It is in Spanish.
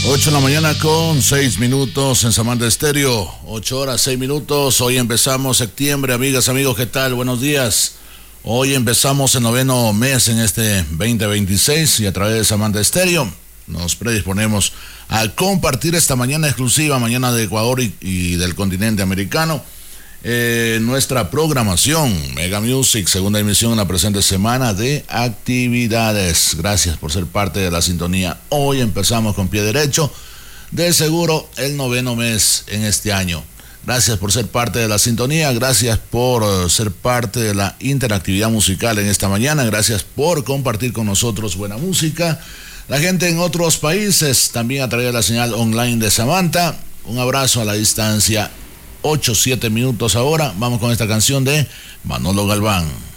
8 de la mañana con 6 minutos en Samantha Estéreo. 8 horas, 6 minutos. Hoy empezamos septiembre, amigas, amigos, ¿qué tal? Buenos días. Hoy empezamos el 9º mes en este 2026 y a través de Samantha Estéreo nos predisponemos a compartir esta mañana exclusiva, mañana de Ecuador y del continente americano. Nuestra programación, Mega Music, segunda emisión en la presente semana de actividades. Gracias por ser parte de la sintonía. Hoy empezamos con pie derecho, de seguro el 9º mes en este año. Gracias por ser parte de la sintonía, gracias por ser parte de la interactividad musical en esta mañana, gracias por compartir con nosotros buena música. La gente en otros países, también a través de la señal online de Samantha, un abrazo a la distancia. 8, 7 minutos ahora. Vamos con esta canción de Manolo Galván.